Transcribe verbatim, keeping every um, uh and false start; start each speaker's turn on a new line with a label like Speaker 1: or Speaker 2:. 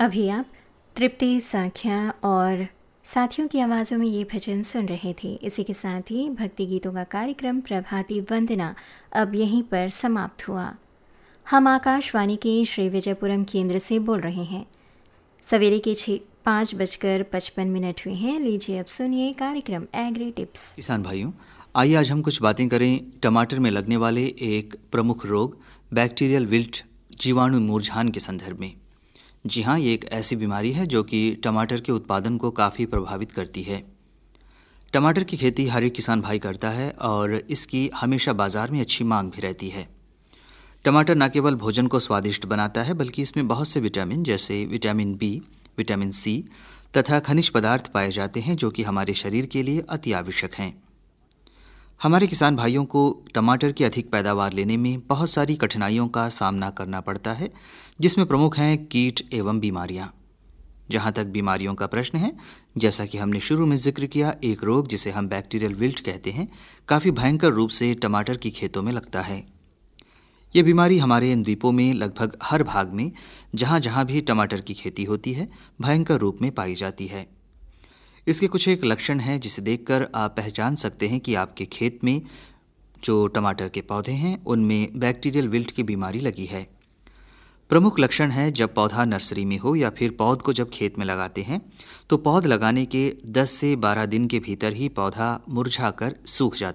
Speaker 1: अभी आप तृप्ति, साख्या और साथियों की आवाज़ों में ये भजन सुन रहे थे। इसी के साथ ही भक्ति गीतों का कार्यक्रम प्रभाती वंदना अब यहीं पर समाप्त हुआ। हम आकाशवाणी के श्री विजयपुरम केंद्र से बोल रहे हैं। सवेरे के छः पाँच बजकर पचपन मिनट हुए हैं। लीजिए अब सुनिए कार्यक्रम एग्री टिप्स।
Speaker 2: किसान भाइयों, आइए आज हम कुछ बातें करें टमाटर में लगने वाले एक प्रमुख रोग बैक्टीरियल विल्ट जीवाणु मूर्छान के संदर्भ में। जी हाँ, ये एक ऐसी बीमारी है जो कि टमाटर के उत्पादन को काफ़ी प्रभावित करती है। टमाटर की खेती हर एक किसान भाई करता है और इसकी हमेशा बाज़ार में अच्छी मांग भी रहती है। टमाटर न केवल भोजन को स्वादिष्ट बनाता है बल्कि इसमें बहुत से विटामिन जैसे विटामिन बी, विटामिन सी तथा खनिज पदार्थ पाए जाते हैं जो कि हमारे शरीर के लिए अति आवश्यक हैं। हमारे किसान भाइयों को टमाटर की अधिक पैदावार लेने में बहुत सारी कठिनाइयों का सामना करना पड़ता है, जिसमें प्रमुख हैं कीट एवं बीमारियां। जहां तक बीमारियों का प्रश्न है, जैसा कि हमने शुरू में जिक्र किया, एक रोग जिसे हम बैक्टीरियल विल्ट कहते हैं काफ़ी भयंकर रूप से टमाटर की खेतों में लगता है। ये बीमारी हमारे इन द्वीपों में लगभग हर भाग में जहाँ जहाँ भी टमाटर की खेती होती है भयंकर रूप में पाई जाती है। इसके कुछ एक लक्षण हैं जिसे देखकर आप पहचान सकते हैं कि आपके खेत में जो टमाटर के पौधे हैं उनमें बैक्टीरियल विल्ट की बीमारी लगी है। प्रमुख लक्षण है जब पौधा नर्सरी में हो या फिर पौध को जब खेत में लगाते हैं तो पौध लगाने के दस से बारह दिन के भीतर ही पौधा मुरझाकर सूख जाता है।